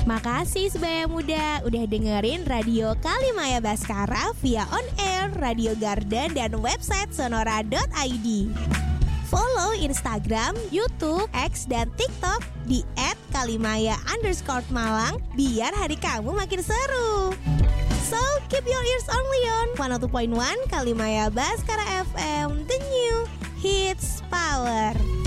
Makasih Sebaya Muda udah dengerin Radio Kalimaya Baskara via on air, Radio Garden, dan website sonora.id. Follow Instagram, YouTube, X, dan TikTok di @kalimaya_Malang biar hari kamu makin seru. So, keep your ears only on 102.1 Kalimaya Baskara FM, the new hits power.